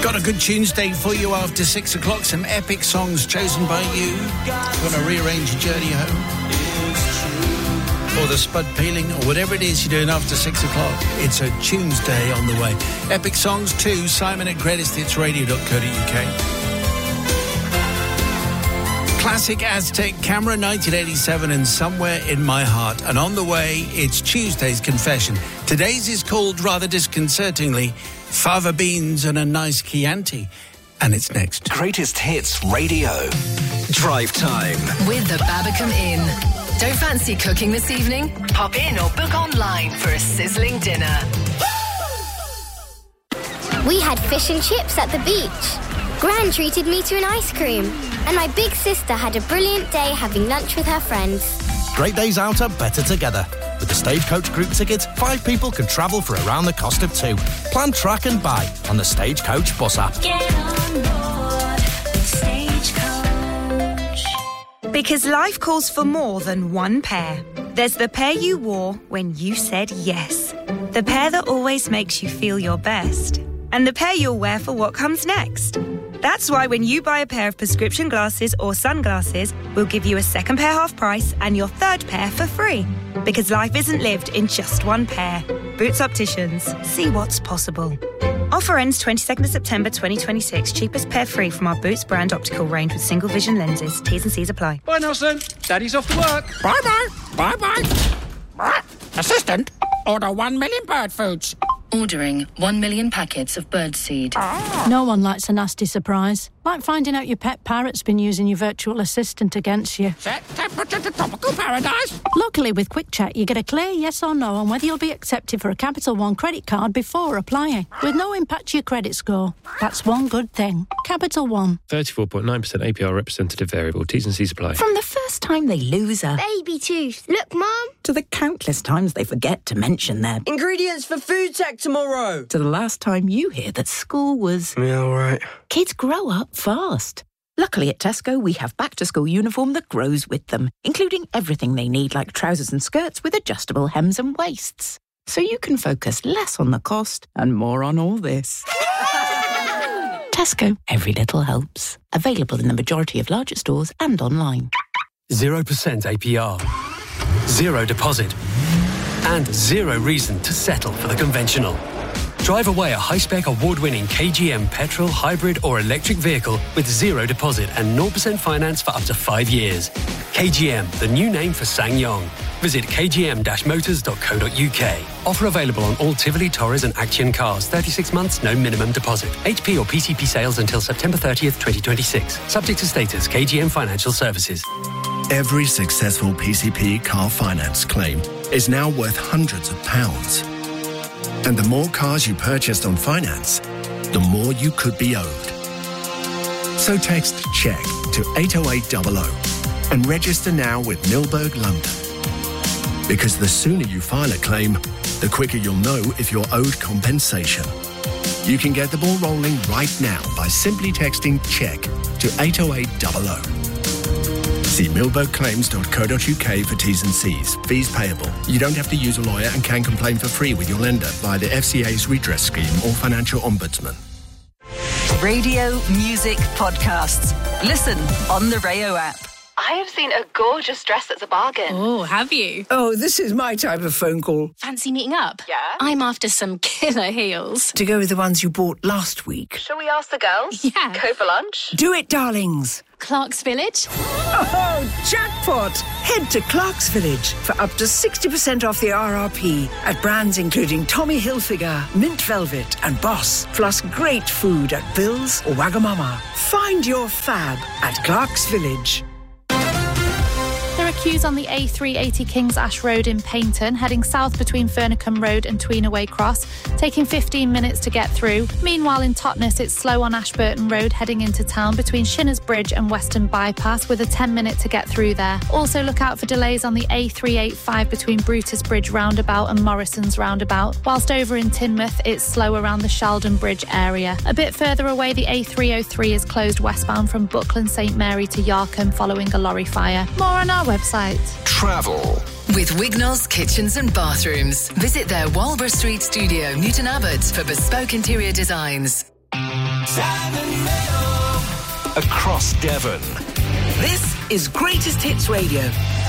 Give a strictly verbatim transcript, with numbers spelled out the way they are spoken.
Got a good Tuesday for you after six o'clock. Some epic songs chosen by you. Want to rearrange your journey home? Or the spud peeling, or whatever it is you're doing after six o'clock. It's a Tuesday on the way. Epic songs too. Simon at greatest hits radio dot co dot uk. Classic Aztec Camera, nineteen eighty-seven, and Somewhere in My Heart. And on the way, it's Tuesday's Confession. Today's is called, rather disconcertingly, Fava Beans and a Nice Chianti. And it's next. Greatest Hits Radio. Drive Time. With the Babacom Inn. Don't fancy cooking this evening? Pop in or book online for a sizzling dinner. We had fish and chips at the beach. Gran treated me to an ice cream. And my big sister had a brilliant day having lunch with her friends. Great days out are better together. With the Stagecoach group ticket, five people can travel for around the cost of two. Plan, track and buy on the Stagecoach bus app. Get on board with Stagecoach. Because life calls for more than one pair. There's the pair you wore when you said yes. The pair that always makes you feel your best. And the pair you'll wear for what comes next. That's why when you buy a pair of prescription glasses or sunglasses, we'll give you a second pair half price and your third pair for free. Because life isn't lived in just one pair. Boots Opticians. See what's possible. Offer ends twenty-second of September twenty twenty-six. Cheapest pair free from our Boots brand optical range with single vision lenses. T's and C's apply. Bye, Nelson. Daddy's off to work. Bye-bye. Bye-bye. Assistant, order one million bird foods. Ordering one million packets of birdseed. Ah. No one likes a nasty surprise. Like finding out your pet parrot's been using your virtual assistant against you. Set temperature to tropical paradise. Luckily, with Quick Check, you get a clear yes or no on whether you'll be accepted for a Capital One credit card before applying, with no impact to your credit score. That's one good thing. Capital One. thirty-four point nine percent A P R representative variable. T's and C's apply. From the first time they lose a baby tooth. Look, Mum. To the countless times they forget to mention their ingredients for food tech tomorrow. To the last time you hear that school was... Yeah, all right. Kids grow up fast. Luckily at Tesco, we have back-to-school uniform that grows with them, including everything they need, like trousers and skirts with adjustable hems and waists. So you can focus less on the cost and more on all this. Tesco, every little helps. Available in the majority of larger stores and online. zero percent A P R. Zero deposit. And zero reason to settle for the conventional. Drive away a high-spec award-winning K G M petrol, hybrid or electric vehicle with zero deposit and zero percent finance for up to five years. K G M, the new name for SsangYong. Visit k g m dash motors dot co dot u k. Offer available on all Tivoli, Torres and Action cars. thirty-six months, no minimum deposit. H P or P C P sales until September thirtieth, twenty twenty-six. Subject to status, K G M Financial Services. Every successful P C P car finance claim is now worth hundreds of pounds. And the more cars you purchased on finance, the more you could be owed. So text CHECK to eight oh eight hundred and register now with Milberg London. Because the sooner you file a claim, the quicker you'll know if you're owed compensation. You can get the ball rolling right now by simply texting CHECK to eight oh eight hundred. See milberg claims dot co dot u k for T's and C's. Fees payable. You don't have to use a lawyer and can complain for free with your lender via the F C A's redress scheme or financial ombudsman. Radio, music, podcasts. Listen on the Rayo app. I have seen a gorgeous dress that's a bargain. Oh, have you? Oh, this is my type of phone call. Fancy meeting up? Yeah. I'm after some killer heels. To go with the ones you bought last week. Shall we ask the girls? Yeah. Go for lunch? Do it, darlings. Clark's Village? Oh, jackpot! Head to Clark's Village for up to sixty percent off the R R P at brands including Tommy Hilfiger, Mint Velvet and Boss, plus great food at Bill's or Wagamama. Find your fab at Clark's Village. There are queues on the A three eighty Kings Ash Road in Paignton, heading south between Fernicombe Road and Tweenaway Cross, taking fifteen minutes to get through. Meanwhile, in Totnes, it's slow on Ashburton Road, heading into town between Shinners Bridge and Western Bypass, with a ten minute to get through there. Also, look out for delays on the A three eighty-five between Brutus Bridge Roundabout and Morrison's Roundabout, whilst over in Teignmouth, it's slow around the Sheldon Bridge area. A bit further away, the A three oh three is closed westbound from Buckland St Mary to Yarkham following a lorry fire. More on our website. Travel. With Wignall's Kitchens and Bathrooms. Visit their Walborough Street studio, Newton Abbot, for bespoke interior designs. Across Devon. This is Greatest Hits Radio.